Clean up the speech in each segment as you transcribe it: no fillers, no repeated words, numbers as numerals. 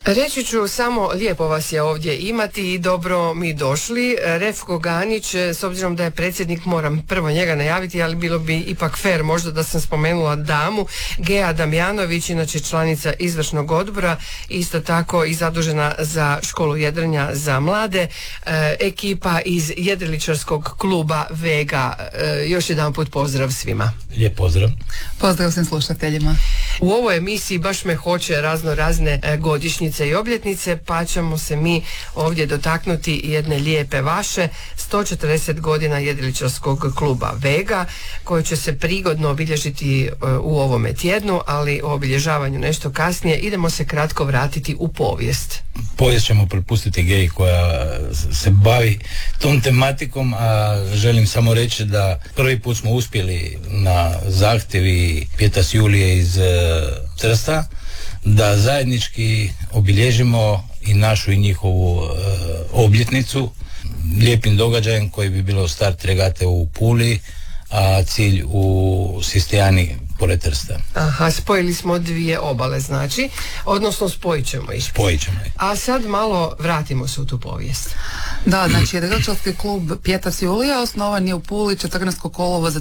Reći ću samo, lijepo vas je ovdje imati i dobro mi došli. Refko Ganić, s obzirom da je predsjednik, moram prvo njega najaviti, ali bilo bi ipak fair možda da sam spomenula damu. Gea Damjanović, inače članica izvršnog odbora, isto tako i zadužena za školu jedrenja za mlade. Ekipa iz jedriličarskog kluba Vega. Još jedan put pozdrav svima. Lijep pozdrav. Pozdrav svim slušateljima. U ovoj emisiji baš me hoće razne godišnjice i obljetnice, pa ćemo se mi ovdje dotaknuti jedne lijepe vaše 140 godina jedriličarskog kluba Vega, koji će se prigodno obilježiti u ovome tjednu, ali o obilježavanju nešto kasnije. Idemo se kratko vratiti u povijest. Povijest ćemo prepustiti Geji koja se bavi tom tematikom, a želim samo reći da prvi put smo uspjeli na zahtjevi Pjetas Julije iz Trsta da zajednički obilježimo i našu i njihovu obljetnicu lijepim događajem koji bi bilo start regate u Puli, a cilj u Sistijani pored Trsta. Aha, spojili smo dvije obale, znači, odnosno spojit ćemo ih. A sad malo vratimo se u tu povijest. Da, znači jedriličarski klub Pjetas Julija osnovan je u Puli 14. kolovoza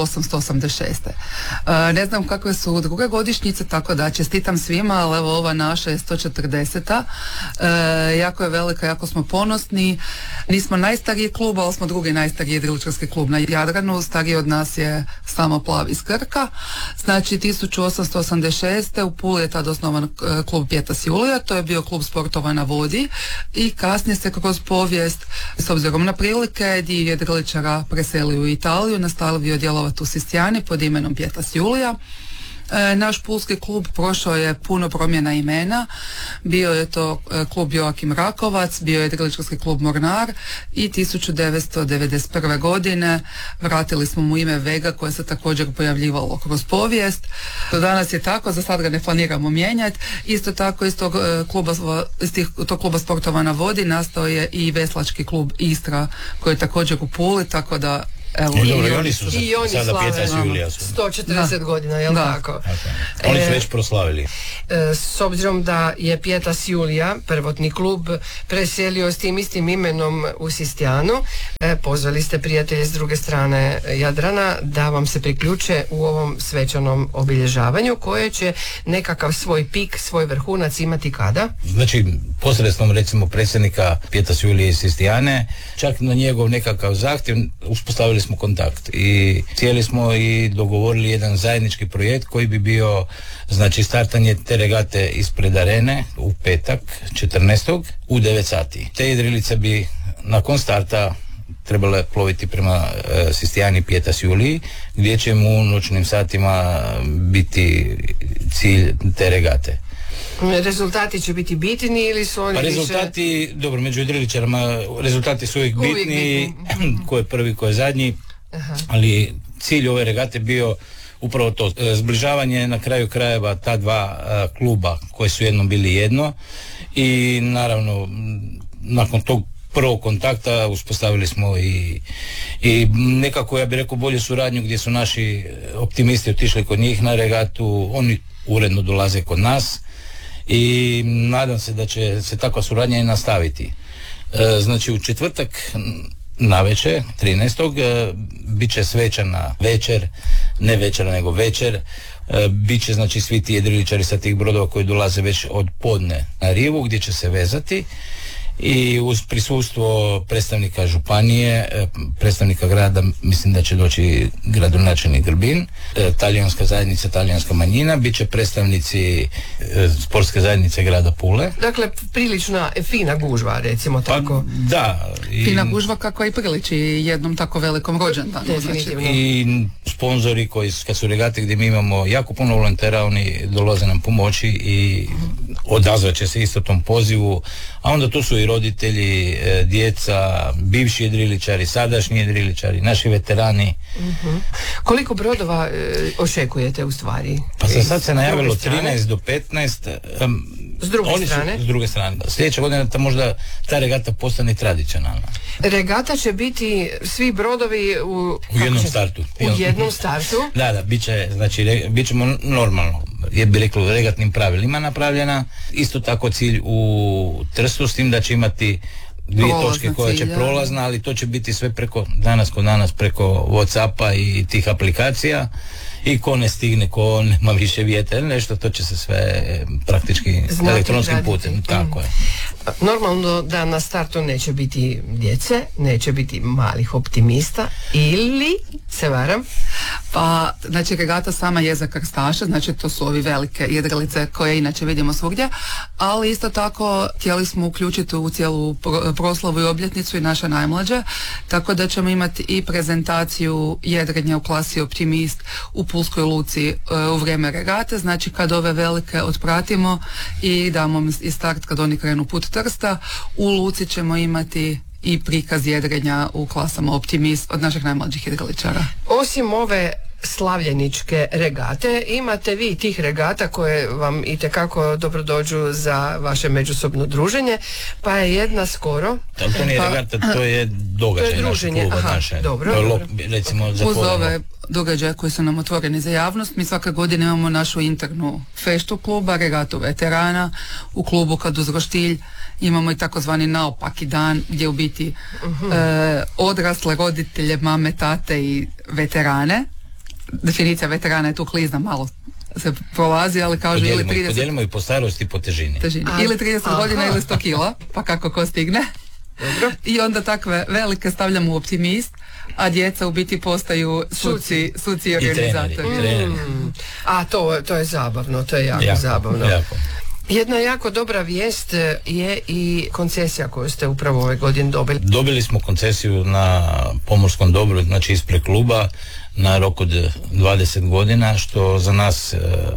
1886. Ne znam kakve su druge godišnjice, tako da čestitam svima, ali evo ova naša je 140. Jako je velika, jako smo ponosni. Nismo najstariji klub, ali smo drugi najstariji jedriličarski klub na Jadranu. Stariji od nas je samo Plav iz Krka. Znači 1886. u Puli je tad osnovan klub Pjetas Julija, to je bio klub sportova na vodi i kasnije se kroz povijest, s obzirom na prilike, dio jedriličara preselio u Italiju, nastavio djelovati u Sistijani pod imenom Pjetas Julija. Naš pulski klub prošao je puno promjena imena, bio je to klub Joakim Rakovac, bio je jedriličarski klub Mornar i 1991. godine vratili smo mu ime Vega koje se također pojavljivalo kroz povijest. Do danas je tako, za sad ga ne planiramo mijenjati. Isto tako iz tog kluba sportova na vodi nastao je i veslački klub Istra koji je također u Puli, tako da evo, i oni su sada Pjetas Julija su 140 godina, jel tako? Oni su već proslavili. S obzirom da je Pjetas Julija, prvotni klub, preselio s tim istim imenom u Sistijanu, pozvali ste prijatelje s druge strane Jadrana da vam se priključe u ovom svečanom obilježavanju koje će nekakav svoj pik, svoj vrhunac imati kada? Znači, posredstvom recimo predsjednika Pjetas Julije iz Sistijane, čak na njegov nekakav zahtjev uspostavili smo kontakt i cijeli smo i dogovorili jedan zajednički projekt koji bi bio, znači, startanje te regate ispred arene u petak 14. u 9 sati. Te jedrilice bi nakon starta trebale ploviti prema Sistijani Pjetas Juliji, gdje će mu u noćnim satima biti cilj te regate. Rezultati će biti bitni ili su oni rezultati, dobro, među jedriličarima rezultati su uvijek bitni, ko je prvi, ko je zadnji. Aha. Ali cilj ove regate bio upravo to, zbližavanje na kraju krajeva ta dva kluba koji su jednom bili jedno i naravno nakon tog prvog kontakta uspostavili smo i nekako, ja bih rekao, bolju suradnju gdje su naši optimisti otišli kod njih na regatu, oni uredno dolaze kod nas i nadam se da će se takva suradnja i nastaviti. Znači u četvrtak navečer, 13. bit će svečana večer, ne večera nego večer, bit će, znači, svi ti jedriličari sa tih brodova koji dolaze već od podne na rivu gdje će se vezati i uz prisustvo predstavnika županije, predstavnika grada, mislim da će doći gradonačelnik Grbin, talijanska zajednica, talijanska manjina, bit će predstavnici sportske zajednice grada Pule. Dakle, prilična fina gužva, recimo tako. Pa, da. Fina gužva kako i priliči jednom tako velikom rođendanu. Definitivno. I sponzori koji, kad su regate gdje mi imamo jako puno volontera, oni dolaze nam pomoći i odazvat će se isto tom pozivu, a onda tu su i roditelji, djeca, bivši jedriličari, sadašnji jedriličari, naši veterani. Koliko brodova očekujete u stvari? Pa sad se najavilo 13 do 15. S druge strane? Sljedeća godina možda ta regata postane tradicionalna. Regata će biti svi brodovi u jednom startu. U jednom startu? Da, bit ćemo normalno. je bi reklo regatnim pravilima napravljena. Isto tako cilj u Trstu, s tim da će imati dvije točke koje će prolazna, ali to će biti sve preko danas preko WhatsAppa i tih aplikacija, i ko ne stigne, ko nema više vjetra nešto, to će se sve praktički elektronskim putem. Tako je. Normalno da na startu neće biti djece, neće biti malih optimista, ili se varam? Pa, znači regata sama je za krstaše, znači to su ovi velike jedrilice koje inače vidimo svugdje, ali isto tako htjeli smo uključiti u cijelu proslavu i obljetnicu i naše najmlađe, tako da ćemo imati i prezentaciju jedrenja u klasi Optimist u Pulskoj luci u vrijeme regate, znači kad ove velike otpratimo i damo i start kad oni krenu put Trsta, u luci ćemo imati i prikaz jedrenja u klasama Optimist od naših najmlađih jedriličara. Osim ove slavljeničke regate, imate vi tih regata koje vam itekako dobro dođu za vaše međusobno druženje, pa je jedna skoro... To nije regata, to je događaj našeg kluba. Naše. Dobro. Recimo, uz ove događaje koji su nam otvoreni za javnost, mi svake godine imamo našu internu feštu kluba, regatu veterana u klubu kad uz roštilj imamo i takozvani naopaki dan gdje u biti odrasle roditelje, mame, tate i veterane. Definicija veterana je tu klizna, malo se prolazi, ali kažu ili 30... Podijelimo i po starosti i po težini. Ili 30 godina ili 100 kila, pa kako ko stigne. Dobro. I onda takve velike stavljamo u Optimist, a djeca u biti postaju suci i organizatori. A to je zabavno, to je jako zabavno. Jako. Jedna jako dobra vijest je i koncesija koju ste upravo ove godine dobili. Dobili smo koncesiju na pomorskom dobru, znači ispred kluba, na rok od 20 godina, što za nas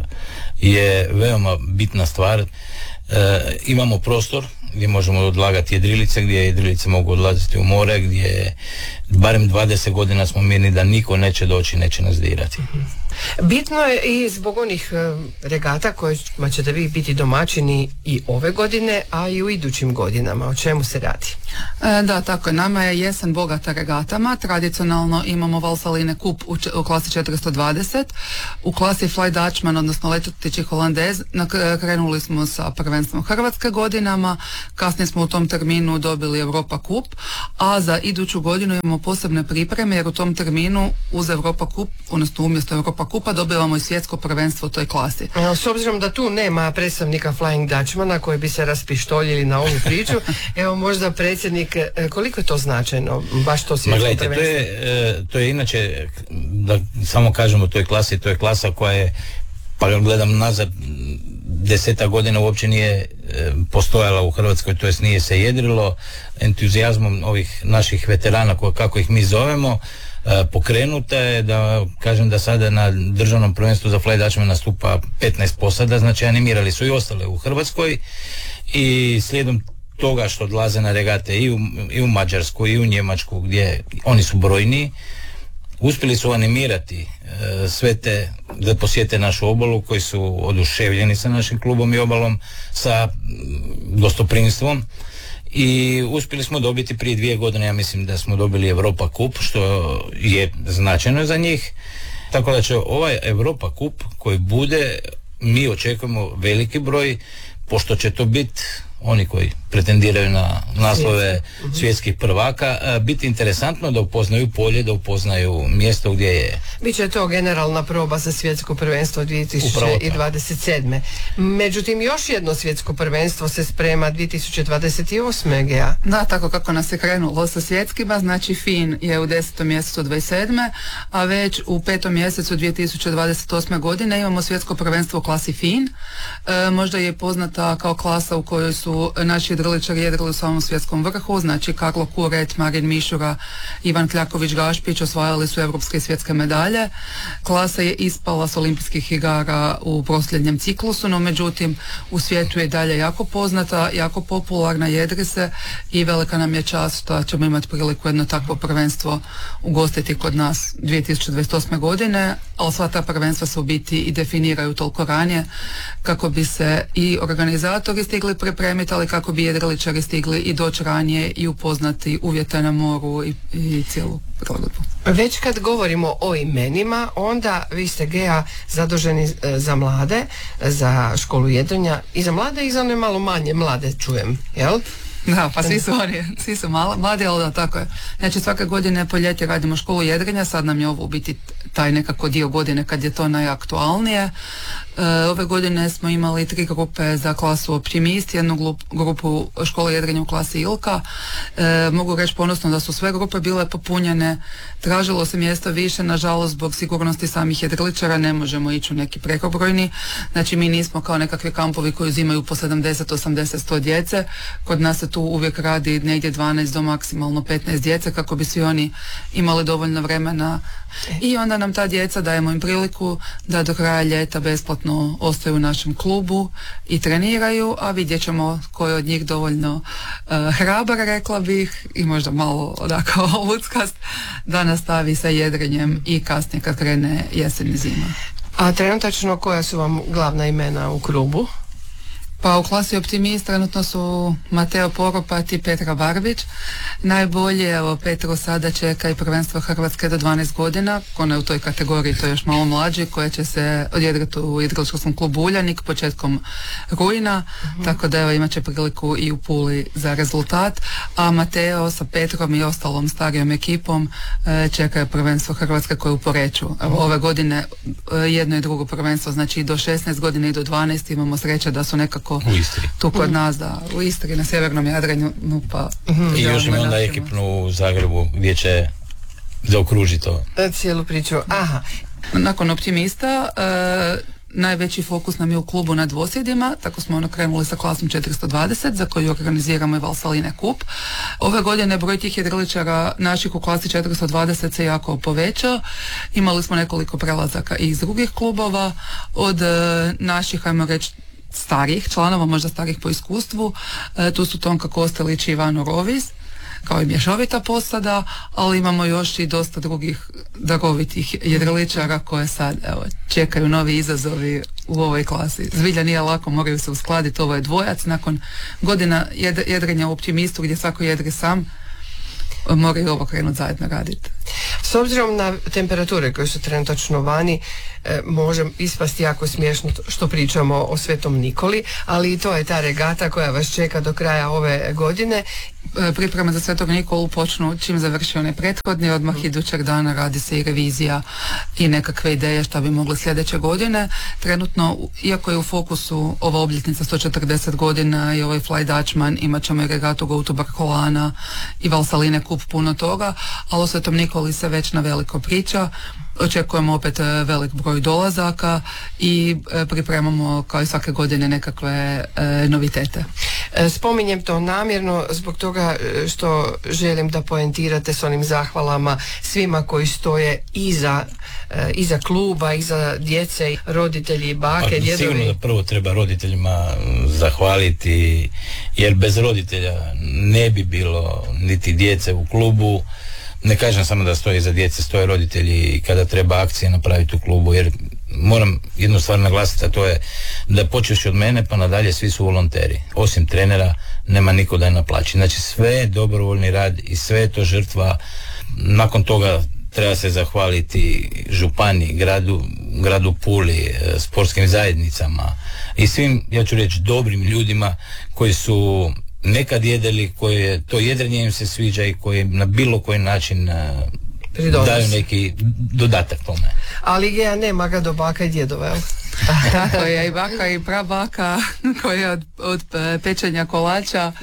je veoma bitna stvar. Imamo prostor gdje možemo odlagati jedrilice, gdje jedrilice mogu odlaziti u more, gdje barem 20 godina smo mirni da niko neće doći, neće nas dirati. Bitno je i zbog onih regata kojima ćete vi biti domaćini i ove godine, a i u idućim godinama. O čemu se radi? Da, tako je. Nama je jesen bogata regatama. Tradicionalno imamo Valsaline Kup u klasi 420. U klasi Fly Dutchman, odnosno letutići Holandez, krenuli smo sa prvenstvom Hrvatske godinama. Kasnije smo u tom terminu dobili Europa Kup, a za iduću godinu imamo posebne pripreme, jer u tom terminu uz Europa Kup, odnosno umjesto Europa Kupa, dobivamo i svjetsko prvenstvo u toj klasi. S obzirom da tu nema predstavnika Flying Dutchmana koji bi se raspištoljili na ovu priču, evo možda predsjednik, koliko je to značajno, baš to svjetsko prvenstvo? To je inače, da samo kažemo, to je klasa koja je, pa gledam nazad, 10 godina uopće nije postojala u Hrvatskoj, to jest nije se jedrilo. Entuzijazmom ovih naših veterana, kako ih mi zovemo, pokrenuta je, da kažem da sada na državnom prvenstvu za Fly Dutchman nastupa 15 posada, znači animirali su i ostale u Hrvatskoj, i slijedom toga što odlaze na regate i u Mađarsku i u Njemačku, gdje oni su brojniji, uspjeli su animirati sve te da posjete našu obalu, koji su oduševljeni sa našim klubom i obalom, sa gostoprimstvom, i uspjeli smo dobiti prije 2 godine, ja mislim da smo dobili Europa Kup, što je značajno za njih, tako da će ovaj Europa Kup koji bude, mi očekujemo veliki broj, pošto će to biti oni koji pretendiraju na naslove svjetskih prvaka, biti interesantno da upoznaju polje, da upoznaju mjesto gdje je. Biće to generalna proba za svjetsko prvenstvo 2027. Međutim, još jedno svjetsko prvenstvo se sprema 2028. GA. Da, tako kako nas je krenulo sa svjetskima, znači FIN je u 10. mjesecu 27. a već u 5. mjesecu 2028. godine imamo svjetsko prvenstvo u klasi FIN. Možda je poznata kao klasa u kojoj su naši jedriličari jedrili u samom svjetskom vrhu, znači Karlo Kuret, Marin Mišura, Ivan Kljaković-Gašpić osvajali su europske i svjetske medalje. Klasa je ispala s olimpijskih igara u posljednjem ciklusu, no međutim u svijetu je dalje jako poznata, jako popularna, jedri se, i velika nam je čast da ćemo imati priliku jedno takvo prvenstvo ugostiti kod nas 2028. godine, ali sva ta prvenstva se u biti i definiraju toliko ranije kako bi se i organizatori stigli pripremiti premjetali kako bi jedriličari stigli i doći ranije i upoznati uvjete na moru i cijelu prilagodbu. Već kad govorimo o imenima, onda vi ste Gea zaduženi za mlade, za školu jedrenja i za mlade i za one malo manje mlade, čujem, jel? Da, pa svi su mladi, ali da, tako je. Znači svake godine po ljeti radimo školu jedrenja, sad nam je ovo u biti taj nekako dio godine kad je to najaktualnije. Ove godine smo imali 3 grupe za klasu Optimist, jednu grupu škole jedrenja u klasi Ilka. Mogu reći ponosno da su sve grupe bile popunjene, tražilo se mjesta više, nažalost zbog sigurnosti samih jedriličara ne možemo ići u neki prekobrojni, znači mi nismo kao nekakvi kampovi koji uzimaju po 70, 80, 100 djece, kod nas se tu uvijek radi negdje 12 do maksimalno 15 djece kako bi svi oni imali dovoljno vremena i onda nam ta djeca dajemo im priliku da do kraja ljeta besplatno ostaju u našem klubu i treniraju, a vidjet ćemo ko je od njih dovoljno hrabar, rekla bih, i možda malo onako luckast da nastavi sa jedrenjem i kasnije kad krene jesen i zima. A trenutačno koja su vam glavna imena u klubu? Pa u klasi Optimist trenutno su Mateo Poropat i Petra Barbić. Najbolje, evo, Petru sada čeka i prvenstvo Hrvatske do 12 godina, ona je u toj kategoriji, to je još malo mlađi, koja će se odjedrati u jedriličarskom klubu Uljanik početkom rujna, tako da evo imat će priliku i u Puli za rezultat, a Mateo sa Petrom i ostalom starijom ekipom čeka prvenstvo Hrvatske koje je u Poreču. Evo, ove godine jedno i drugo prvenstvo, znači i do 16 godina i do 12 imamo sreće da su nekako u Istri. Tu kod nas, da, u Istri, na sjevernom Jadranju, pa... I još ima onda ekipnu u Zagrebu gdje će zaokružiti to. Cijelu priču, aha. Nakon Optimista, najveći fokus nam je u klubu na dvosjedima, tako smo krenuli sa klasom 420 za koju organiziramo i Valsaline kup. Ove godine broj tih jedriličara naših u klasi 420 se jako povećao. Imali smo nekoliko prelazaka iz drugih klubova, od naših, ajmo reći, starih članova, možda starih po iskustvu. Tu su Tonka Kostelić i Ivano Roviz, kao i mješovita posada, ali imamo još i dosta drugih darovitih jedriličara koje sad, evo, čekaju novi izazovi u ovoj klasi. Zbilja nije lako, moraju se uskladiti, ovo je dvojac, nakon godina jedrenja u Optimistu gdje svako jedri sam, moraju ovo krenuti zajedno raditi. S obzirom na temperature koje su trenutačno vani, može ispasti jako smiješno što pričamo o Svetom Nikoli, ali i to je ta regata koja vas čeka do kraja ove godine. Pripreme za Svetog Nikolu počnu čim završi onaj prethodni, odmah idućeg dana radi se i revizija i nekakve ideje šta bi mogli sljedeće godine. Trenutno, iako je u fokusu ova obljetnica 140 godina i ovaj Fly Dutchman, imat ćemo i regatu Go to Barcolana i Valsaline kup, puno toga, ali o Svetom Nikoli se već na veliko priča. Očekujemo opet velik broj dolazaka i pripremamo kao i svake godine nekakve novitete. Spominjem to namjerno zbog toga što želim da poentirate s onim zahvalama svima koji stoje iza kluba, iza djece, roditelji i bake, djedovi. Sigurno da prvo treba roditeljima zahvaliti, jer bez roditelja ne bi bilo niti djece u klubu. Ne kažem samo da stoje iza djece, stoje roditelji i kada treba akcije napraviti u klubu, jer moram jednu stvar naglasiti, a to je da počeš od mene pa nadalje svi su volonteri. Osim trenera nema niko da je na plaći. Znači sve je dobrovoljni rad i sve je to žrtva. Nakon toga treba se zahvaliti županiji, gradu Puli, sportskim zajednicama i svim, ja ću reći, dobrim ljudima koji su nekad jedeli, koje to jedrenje im se sviđa i koji na bilo koji način daju neki dodatak tome. Ali Gea nema ga do baka i djedova, jel? Tako je, i baka i prabaka koja od pečenja kolača,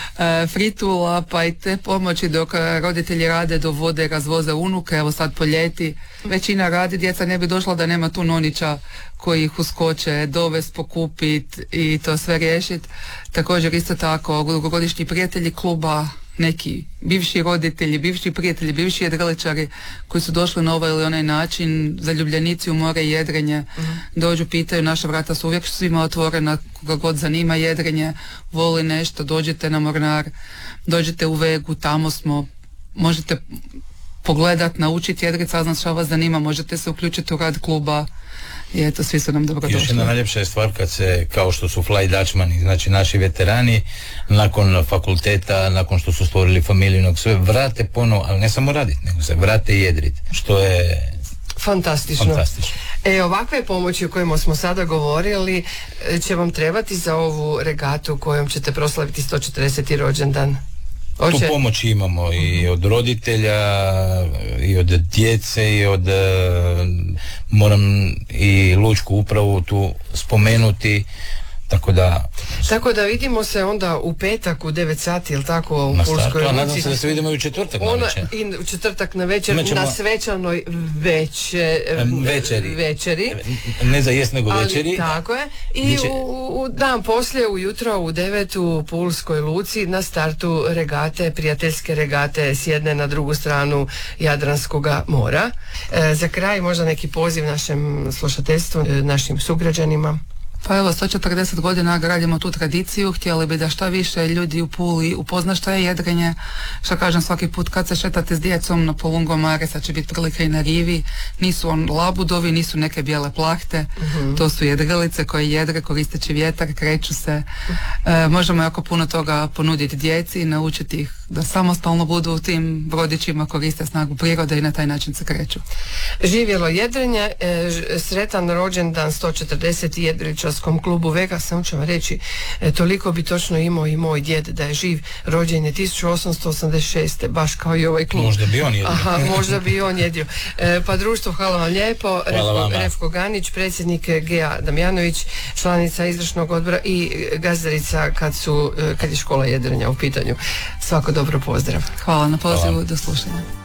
fritula, pa i te pomoći dok roditelji rade, dovode, razvoze unuke. Evo sad po ljeti većina radi, djeca ne bi došla da nema tu nonića koji ih uskoče, dovest, pokupit i to sve riješit. Također isto tako dugogodišnji prijatelji kluba, neki bivši roditelji, bivši prijatelji, bivši jedriličari koji su došli na ovaj ili onaj način, zaljubljenici u more i jedrenje, dođu, pitaju, naša vrata su uvijek svima otvorena, koga god zanima jedrenje, voli nešto, dođite na Mornar, dođite u Vegu, tamo smo, možete pogledat, naučiti jedrit, saznat šta vas zanima, možete se uključiti u rad kluba i eto, svi su nam dobrodošli. Još jedna najljepša je stvar kad se, kao što su Fly Dutchmani, znači naši veterani, nakon fakulteta, nakon što su stvorili familiju, sve vrate ponovo, ali ne samo raditi, nego se vrate i jedrit, što je fantastično. Ovakve pomoći o kojima smo sada govorili će vam trebati za ovu regatu kojom ćete proslaviti 140. rođendan. Tu pomoći imamo i od roditelja, i od djece, i od moram i lučku upravu tu spomenuti. Tako da vidimo se onda u petak u 9 sati, ili tako, u Pulskoj luci. Nadam se da se vidimo i u četvrtak na večer. I u četvrtak na večer, na svečanoj večeri. Ne za jest, nego večeri. Ali, tako je. I u dan poslije, ujutro u 9 u Pulskoj luci na startu regate, prijateljske regate s jedne na drugu stranu Jadranskog mora. Za kraj možda neki poziv našem slušateljstvu, našim sugrađanima. Pa evo, 140 godina gradimo tu tradiciju, htjeli bi da što više ljudi u Puli upozna što je jedrenje, što kažem svaki put kad se šetate s djecom na Polungomare, sad će biti prilika i na rivi, nisu labudovi, nisu neke bijele plahte, to su jedrilice koje jedre koristeći vjetar, kreću se, možemo jako puno toga ponuditi djeci i naučiti ih da samostalno budu u tim brodićima, koriste snagu prirode i na taj način se kreću. Živjelo jedrenje, sretan rođendan 140. jedriličarskom klubu Vega. Samo ću vam reći, toliko bi točno imao i moj djed da je živ, rođen je 1886. baš kao i ovaj klub. Možda bi on jedrio. Možda bi on jedrio. Pa društvo, hvala vam lijepo. Refko Ganić, predsjednik Gea Damjanović, članica izvršnog odbora i gazdarica kad je škola jedrenja u pitanju. Svako dobro, pozdrav. Hvala na pozivu, do slušanja.